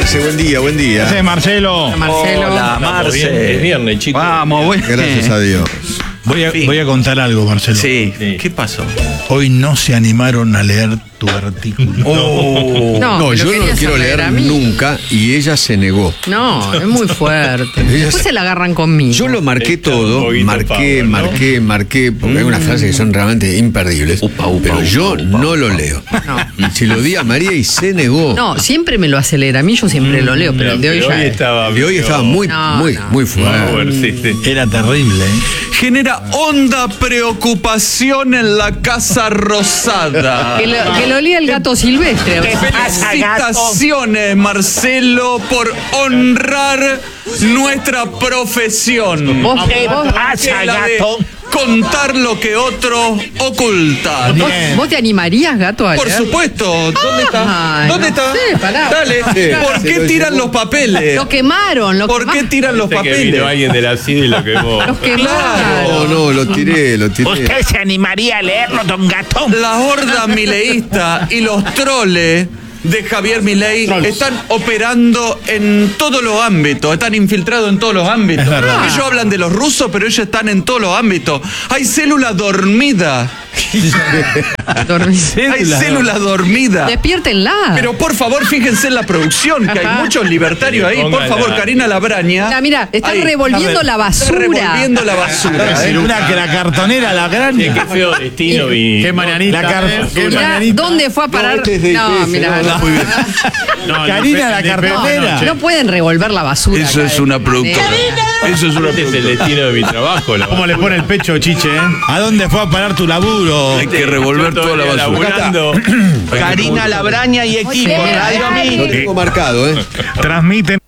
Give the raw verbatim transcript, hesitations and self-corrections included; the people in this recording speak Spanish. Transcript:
Marce, buen día, buen día. Gracias, Marcelo. Marcelo. Hola, Marce. Es viernes, chicos. Vamos, bueno. Gracias a Dios. Voy a, Sí. voy a contar algo, Marcelo. Sí. Sí. ¿Qué pasó? Hoy no se animaron a leer tu artículo. Oh. No, No, me yo no lo querías quiero leer leer a mí. nunca y ella se negó. No, es muy fuerte. Ella Después se- se la agarran conmigo. Yo lo marqué Está un todo, poquito marqué, power, ¿no? marqué, marqué, porque hay unas frases que son realmente imperdibles. Upa, upa, pero upa, yo upa, no upa. lo leo. No. Y se lo di a María y se negó. No, siempre me lo hace leer a mí, yo siempre lo leo, pero el de hoy ya es. estaba. El de hoy estaba muy, No, muy, no. muy fuerte. Power, sí, sí. Era terrible, ¿eh? Genera honda preocupación en la Casa Rosada. Que lo, que lo lea el gato silvestre. Felicitaciones, Marcelo, por honrar nuestra profesión. Vos, vos- Que la de contar lo que otros ocultan. vos- vos te animarías, gato, a Por leer? supuesto. ¿Dónde está? Ay, ¿Dónde no está? sé, pará. Dale. Sí, ¿Por se qué lo tiran llevó. los papeles? Lo quemaron, lo ¿Por qué quemaron. tiran los Sé que vino papeles? alguien de la C I D y lo quemó. Los quemaron. No, no, lo tiré, lo tiré. ¿Usted se animaría a leerlo, don Gato? La horda mileísta y los troles de Javier Milei están operando en todos los ámbitos, están infiltrados en todos los ámbitos. Es verdad. Ellos hablan de los rusos, pero ellos están en todos los ámbitos. Hay célula dormida. Dormí. Hay célula dormida. Despiértenla. Pero por favor, fíjense en la producción, que hay Ajá. muchos libertarios ahí. Por Póngala. favor, Karina Labraña. Mira, mira, están Ahí. revolviendo la Está basura. revolviendo la basura. ¿eh? Una que la cartonera, la gran. Sí, qué feo destino y. Qué mañanita. La car- qué Mirá, mañanita. ¿dónde fue a parar? este es de No, I P F, mira, no, no, muy bien. Karina, la cartonera. no pueden revolver la basura. Eso acá es de una esta productora. manera. Eso es una Este es el destino de mi trabajo. La ¿Cómo le pone el pecho, Chiche, eh? ¿A dónde fue a parar tu laburo? Hay que revolver Yo toda la todavía basura. laburando. Karina Labraña y equipo, Mira, Radio dale. Lo Mil. tengo marcado, ¿eh? Transmiten